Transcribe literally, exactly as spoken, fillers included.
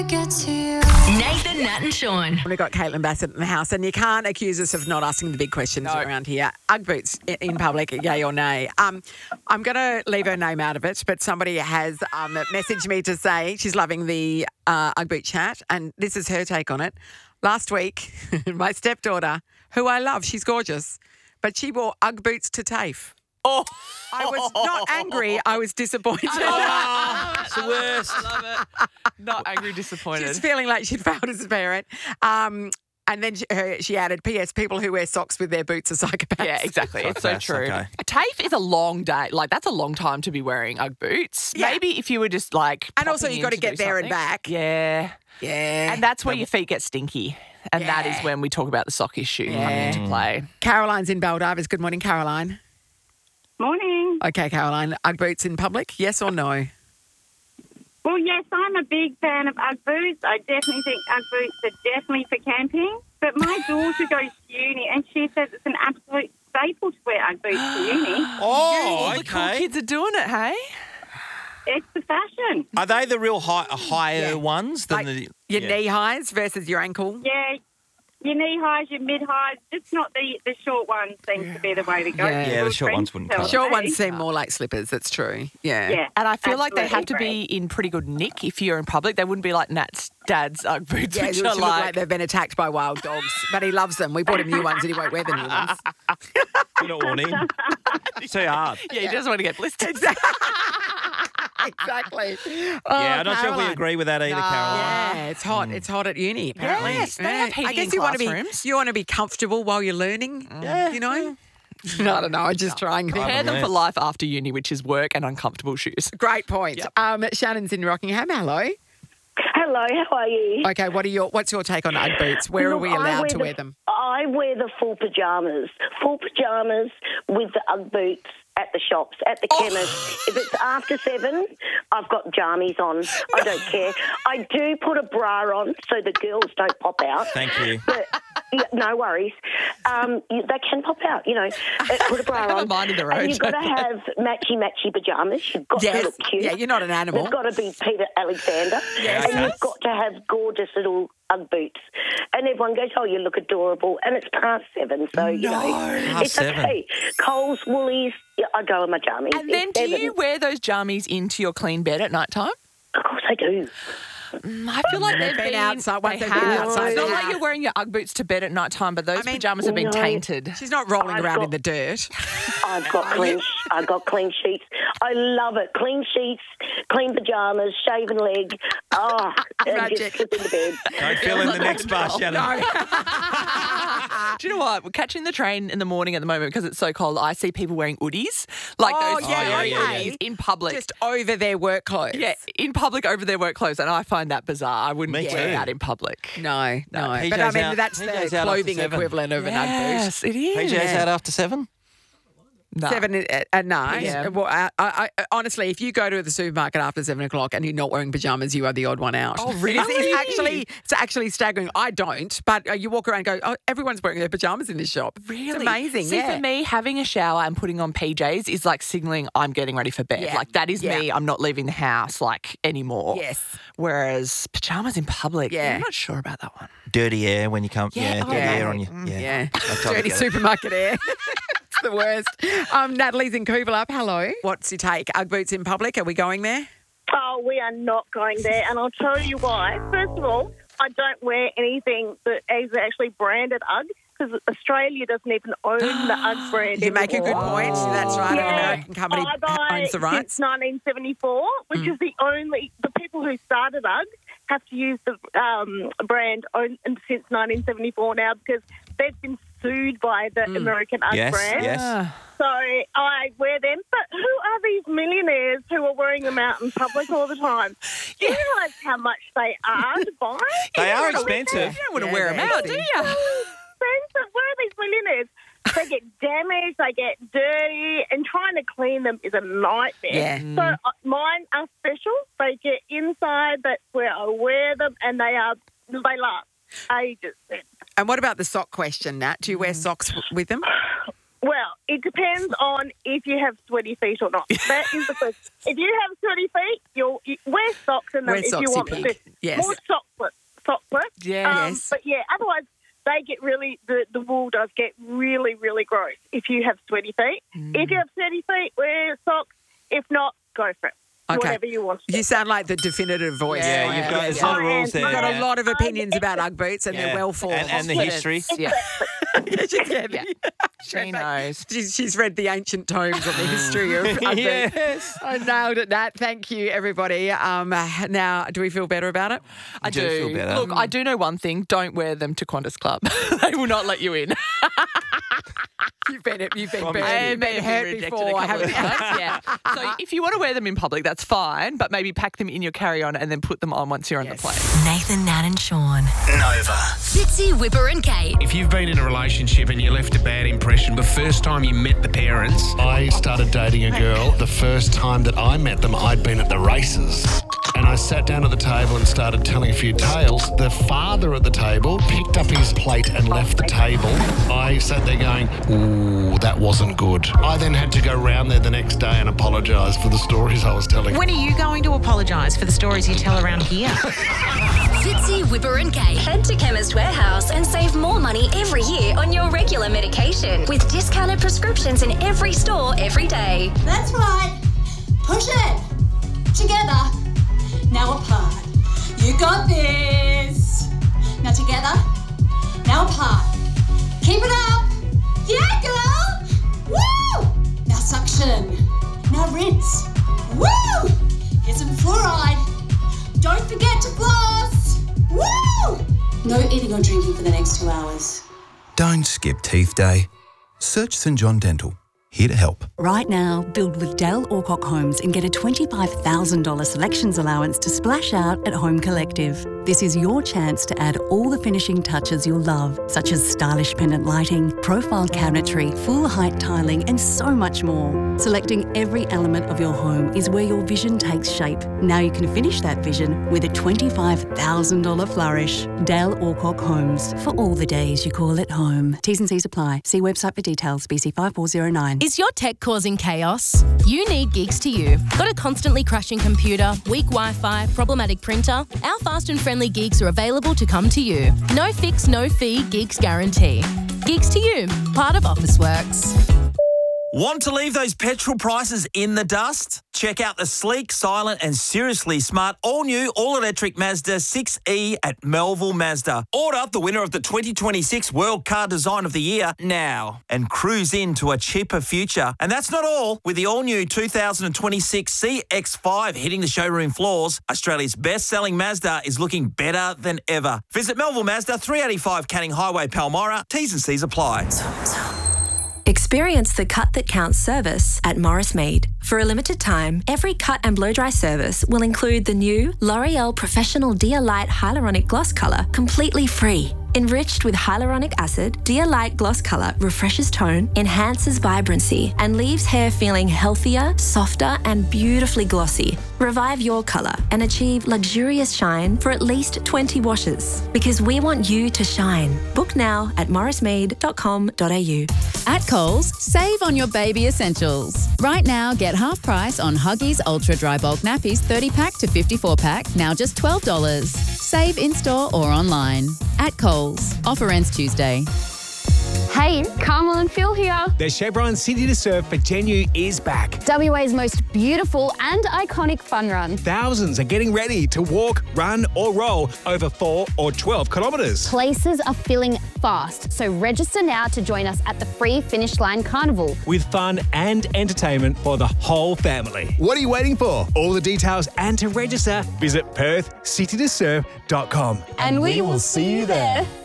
Nathan, Nat and Sean. We've got Caitlin Bassett in the house, and you can't accuse us of not asking the big questions No. around here. Ugg boots i- in public, yay or nay? Um, I'm going to leave her name out of it, but somebody has um, messaged me to say she's loving the uh, Ugg boot chat, and this is her take on it. Last week, my stepdaughter, who I love, she's gorgeous, but she wore Ugg boots to TAFE. Oh, I was not angry, I was disappointed. it's the worst. I love it. Not angry, disappointed. She's feeling like she'd failed as a parent. Um, and then she, her, she added, P S people who wear socks with their boots are psychopaths. Yeah, exactly. It's so Psychopaths, true. okay. TAFE is a long day. Like, that's a long time to be wearing Ugg boots. Yeah. Maybe if you were just like. And also popping you've got to in get do there and something. back. Yeah. Yeah. And that's where your feet get stinky. And that is Yeah. when we talk about the sock issue Yeah. coming into play. Caroline's in Baldivis. Good morning, Caroline. Morning. Okay, Caroline. Ugg boots in public, yes or no? Well, yes, I'm a big fan of Ugg boots. I definitely think Ugg boots are definitely for camping. But my daughter goes to uni and she says it's an absolute staple to wear Ugg boots to uni. Oh, All the cool okay. kids are doing it, hey? It's the fashion. Are they the real high, higher Yeah. ones than Like the your yeah. knee highs versus your ankle? Yeah, your knee highs, your mid highs, just not the, the short ones seems to be the way to go. Yeah. Yeah, the short ones wouldn't Tell cut The short me. ones seem more like slippers, that's true. Yeah. Yeah. And I feel like they have to absolutely be in pretty good nick if you're in public. They wouldn't be like Nat's dad's Ugg boots, Yeah, which which are look like like. they've been attacked by wild dogs. But he loves them. We bought him new ones and he won't wear the new ones. You don't want in. It's too hard. Yeah, he doesn't want to get blistered. Exactly. yeah, I'm not sure if we agree with that either, Caroline. Yeah, it's hot. It's hot at uni, apparently. Yes, they have I heating guess in you want to be classrooms. you want to be comfortable while you're learning. Yeah, you know. I don't know. I'm just trying. Prepare them Yeah. for life after uni, which is work and uncomfortable shoes. Great point. Yep. Um, Shannon's in Rockingham. Hello. Hello, how are you? Okay, what are your what's your take on Ugg boots? Where are Look, we I allowed to the- wear them? I wear the full pyjamas. Full pyjamas with the Ugg boots at the shops, at the chemist. If it's after seven, I've got jammies on. I don't care. I do put a bra on so the girls don't pop out. Thank you. But yeah, no worries. Um, you, they can pop out, you know. Uh, Put a bra They have a on. mind of their own, And you've got to don't they? have matchy matchy pyjamas. You've got Yes. to look cute. Yeah, you're not an animal. They've got to be Peter Alexander. Yes. And Okay. you've got to have gorgeous little Ugg boots. And everyone goes, oh, you look adorable. And it's past seven, so, you know, Past it's seven. okay. Coles, Woolies, yeah, I go in my jammies. And then It's do seven. you wear those jammies into your clean bed at night time? Of course I do. I feel like they've been been outside- once They they've been have. outside, It's they not like have. you're wearing your Ugg boots to bed at night time, but those I mean, pajamas have been no. tainted. She's not rolling I've around got- in the dirt. I've got clean. I've got clean sheets. I love it. Clean sheets, clean pajamas, shaven leg. Oh, and Magic. just slip into bed. Don't fill in the next bar, Shannon. Do you know what? We're catching the train in the morning at the moment because it's so cold. I see people wearing hoodies, like Oh, those yeah, furry yeah, hoodies yeah. in public. Just over their work clothes. yeah, in public over their work clothes, and I find that bizarre. I wouldn't Me wear too. that in public. No, no. P J's But I mean, out- that's P the J's out after clothing seven. equivalent of an Ugg boot. Yes, it is. P J's out after seven? No. Seven at, at night. Yeah. Well, I, I, I, honestly, if you go to the supermarket after seven o'clock and you're not wearing pajamas, you are the odd one out. Oh, really? It's, it's actually, it's actually staggering. I don't, but uh, you walk around and go, oh, everyone's wearing their pajamas in this shop. Really? It's amazing. See, yeah. for me, having a shower and putting on P Js is like signalling I'm getting ready for bed. Yeah. Like that is Yeah. me. I'm not leaving the house like anymore. Yes. Whereas pajamas in public, Yeah. I'm not sure about that one. Dirty air when you come. Yeah, Yeah, oh, dirty yeah. air on you. Yeah. Yeah. I totally Dirty get it. supermarket air. It's the worst. Um, Natalie's in Coolbellup. Hello. What's your take? Ugg boots in public? Are we going there? Oh, we are not going there, and I'll tell you why. First of all, I don't wear anything that is actually branded UGG because Australia doesn't even own the UGG brand. You make a good anymore. point. That's right. An Yeah. American company I buy owns the rights. since nineteen seventy-four, which is the only the people who started UGG have to use the um, brand own, since nineteen seventy-four now because they've been sued by the American UGG Yes, brand. yes. So I wear them. But who are these millionaires who are wearing them out in public all the time? Do you realise how much they are to buy? They are You know, expensive. You don't want to Yeah, wear them they're out, do expensive. you? expensive. Where are these millionaires? They get damaged, they get dirty, and trying to clean them is a nightmare. Yeah. So uh, mine are special. They get inside. That's where I wear them, and they are they last ages. And what about the sock question, Nat? Do you wear socks w- with them? Well, it depends on if you have sweaty feet or not. That is the first. If you have sweaty feet, you'll you wear socks in them Wear if you socksy want pig. to. Yes. More sockless. Sockless. Yeah, yes. But yeah, otherwise they get really, the, the wool does get really, really gross if you have sweaty feet. Mm. If you have sweaty feet, wear socks. If not, go for it. Okay. Whatever you want to do. You sound like the definitive voice. Yeah, you've got, there's a yeah. lot of rules there. You've got a yeah. lot of opinions about Ugg boots and Yeah. they're well formed. And, and the history. Yeah. yeah. She knows. She's, she's read the ancient tomes of the history of Ugg boots. Yes. I nailed it, Nat. Thank you, everybody. Um, now, do we feel better about it? I do do. feel better. Look, I do know one thing. Don't wear them to Qantas Club. They will not let you in. You've been, you've been, From- burned, I you've been hurt rejected before, a couple haven't of you? times, yeah. So if you want to wear them in public, that's fine, but maybe pack them in your carry-on and then put them on once you're on the plane. Nathan, Nat and Sean. Nova. Fitzy, Whipper and Kate. If you've been in a relationship and you left a bad impression the first time you met the parents, I started dating a girl. The first time that I met them, I'd been at the races. And I sat down at the table and started telling a few tales. The father at the table picked up his plate and left the table. I sat there going, ooh, that wasn't good. I then had to go round there the next day and apologise for the stories I was telling. When are you going to apologise for the stories you tell around here? Fitzy, Whipper and Kate. Head to Chemist Warehouse and save more money every year on your regular medication with discounted prescriptions in every store every day. That's right. Push it. Together. Now apart. You got this. Now together. Now apart. Keep it up. Yeah, girl. Woo! Now suction. Now rinse. Woo! Here's some fluoride. Don't forget to floss. Woo! No eating or drinking for the next two hours. Don't skip teeth day. Search St John Dental. Here to help. Right now, build with Dale Alcock Homes and get a twenty-five thousand dollars selections allowance to splash out at Home Collective. This is your chance to add all the finishing touches you'll love, such as stylish pendant lighting, profile cabinetry, full height tiling, and so much more. Selecting every element of your home is where your vision takes shape. Now you can finish that vision with a twenty-five thousand dollars flourish. Dale Alcock Homes, for all the days you call it home. T's and C's apply. See website for details. B C five four zero nine. Is your tech causing chaos? You need Gigs to You. Got a constantly crashing computer, weak Wi-Fi, problematic printer? Our fast and friendly gigs are available to come to you. No fix, no fee, Gigs guarantee. Gigs to You, part of Officeworks. Want to leave those petrol prices in the dust? Check out the sleek, silent and seriously smart all-new all-electric Mazda six E at Melville Mazda. Order the winner of the twenty twenty-six World Car Design of the Year now and cruise into a cheaper future. And that's not all. With the all-new two thousand twenty-six C X five hitting the showroom floors, Australia's best-selling Mazda is looking better than ever. Visit Melville Mazda, three eighty-five Canning Highway, Palmyra. T's and C's apply. Experience the cut that counts service at Morris Mead. For a limited time, every cut and blow dry service will include the new L'Oreal Professional Dia Light Hyaluronic Gloss Colour completely free. Enriched with hyaluronic acid, Dia Light Gloss Colour refreshes tone, enhances vibrancy, and leaves hair feeling healthier, softer, and beautifully glossy. Revive your colour and achieve luxurious shine for at least twenty washes. Because we want you to shine. Book now at morris mead dot com dot a u. At Coles, save on your baby essentials. Right now, get half price on Huggies Ultra Dry Bulk Nappies thirty pack to fifty-four pack, now just twelve dollars. Save in-store or online. At Coles. Offer ends Tuesday. Hey, Carmel and Phil here. The Chevron City to Surf for Genu is back. W A's most beautiful and iconic fun run. Thousands are getting ready to walk, run or roll over four or twelve kilometres. Places are filling fast, so register now to join us at the free Finish Line Carnival. With fun and entertainment for the whole family. What are you waiting for? All the details and to register, visit perth city to surf dot com. And we will see you there.